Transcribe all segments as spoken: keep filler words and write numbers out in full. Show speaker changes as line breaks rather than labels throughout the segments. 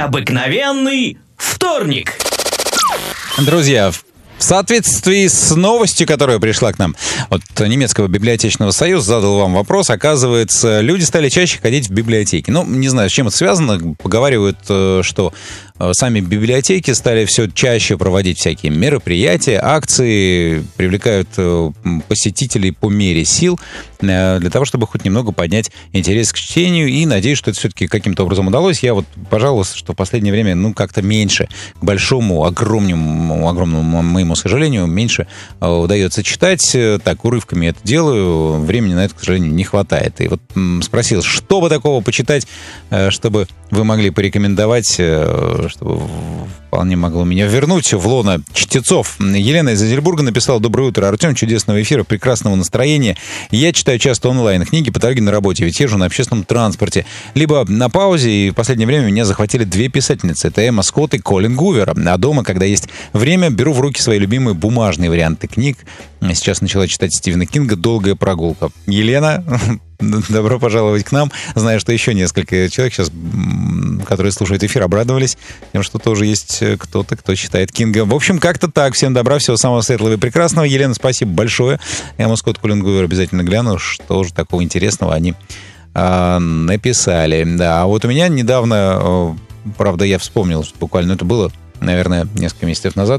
Необыкновенный вторник.
Друзья, в соответствии с новостью, которая пришла к нам от немецкого библиотечного союза, задал вам вопрос. Оказывается, люди стали чаще ходить в библиотеки. Ну, не знаю, с чем это связано. Поговаривают, что сами библиотеки стали все чаще проводить всякие мероприятия, акции, привлекают посетителей по мере сил для того, чтобы хоть немного поднять интерес к чтению. И надеюсь, что это все-таки каким-то образом удалось. Я вот пожаловался, что в последнее время, ну, как-то меньше, к большому, огромному, огромному моему сожалению, меньше удается читать. Так, урывками это делаю. Времени на это, к сожалению, не хватает. И вот спросил, что бы такого почитать, чтобы вы могли порекомендовать, чтобы вполне могло меня вернуть в лоно чтецов. Елена из Эдельбурга написала: «Доброе утро, Артем, чудесного эфира, прекрасного настроения. Я читаю часто онлайн книги по дороге на работе, ведь езжу на общественном транспорте. Либо на паузе, и в последнее время меня захватили две писательницы. Это Эмма Скотт и Колин Гувер. А дома, когда есть время, беру в руки свои любимые бумажные варианты книг. Сейчас начала читать Стивена Кинга «Долгая прогулка». Елена, добро пожаловать к нам. Знаю, что еще несколько человек сейчас, которые слушают эфир, обрадовались тем, что тоже есть кто-то, кто читает Кинга. В общем, как-то так. Всем добра, всего самого светлого и прекрасного. Елена, спасибо большое. Эмма Скотт, Колин Гувер, обязательно гляну, что же такого интересного они а, написали. Да, а вот у меня недавно, правда, я вспомнил, что буквально это было, наверное, несколько месяцев назад,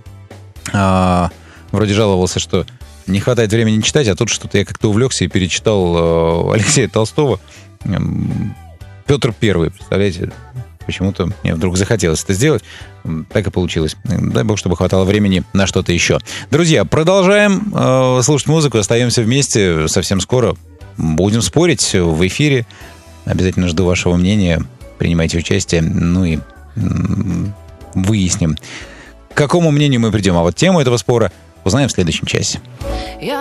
а, вроде жаловался, что не хватает времени читать, а тут что-то я как-то увлекся и перечитал э, Алексея Толстого. Петр Первый, представляете? Почему-то мне вдруг захотелось это сделать. Так и получилось. Дай бог, чтобы хватало времени на что-то еще. Друзья, продолжаем э, слушать музыку, остаемся вместе. Совсем скоро будем спорить в эфире. Обязательно жду вашего мнения. Принимайте участие. Ну и м- выясним, к какому мнению мы придем. А вот тему этого спора узнаем в следующем часе.